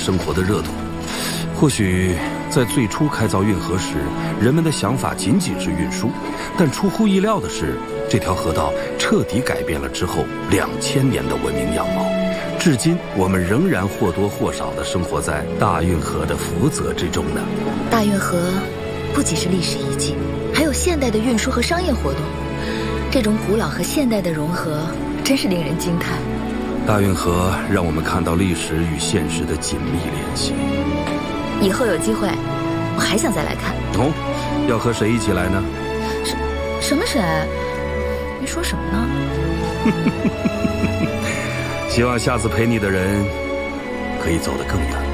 生活的热土。或许在最初开凿运河时，人们的想法仅仅是运输，但出乎意料的是，这条河道彻底改变了之后2000年的文明样貌。至今，我们仍然或多或少地生活在大运河的福泽之中呢。 大运河不仅是历史遗迹，还有现代的运输和商业活动。这种古老和现代的融合，真是令人惊叹。 大运河让我们看到历史与现实的紧密联系。 以后有机会，我还想再来看。 哦，要和谁一起来呢？ 什么谁？你说什么呢？ 希望下次陪你的人可以走得更远。